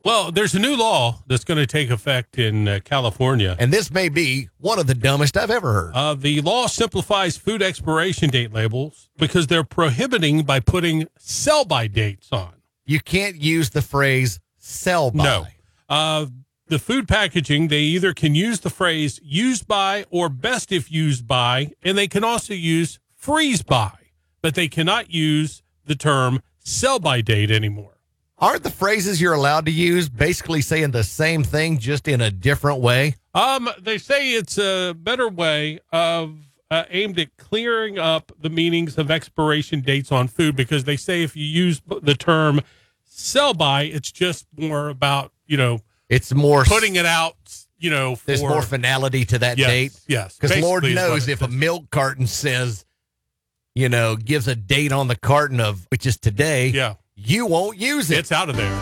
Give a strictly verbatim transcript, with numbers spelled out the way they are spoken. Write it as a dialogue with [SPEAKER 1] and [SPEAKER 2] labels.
[SPEAKER 1] Well, there's a new law that's going to take effect in uh, California.
[SPEAKER 2] And this may be one of the dumbest I've ever heard.
[SPEAKER 1] Uh, the law simplifies food expiration date labels because they're prohibiting by putting sell-by dates on.
[SPEAKER 2] You can't use the phrase sell by.
[SPEAKER 1] No. Uh, the food packaging, they either can use the phrase used by or best if used by, and they can also use freeze by, but they cannot use the term sell-by date anymore.
[SPEAKER 2] Aren't the phrases you're allowed to use basically saying the same thing, just in a different way?
[SPEAKER 1] Um, they say it's a better way of uh, aimed at clearing up the meanings of expiration dates on food, because they say if you use the term sell by, it's just more about, you know,
[SPEAKER 2] it's more
[SPEAKER 1] putting it out, you know, for,
[SPEAKER 2] there's more finality to that
[SPEAKER 1] yes,
[SPEAKER 2] date.
[SPEAKER 1] Yes.
[SPEAKER 2] Because Lord
[SPEAKER 1] Basically is what
[SPEAKER 2] knows
[SPEAKER 1] it
[SPEAKER 2] if a
[SPEAKER 1] is.
[SPEAKER 2] milk carton says, you know, gives a date on the carton of, which is today,
[SPEAKER 1] Yeah.
[SPEAKER 2] you won't use it.
[SPEAKER 1] It's out of there.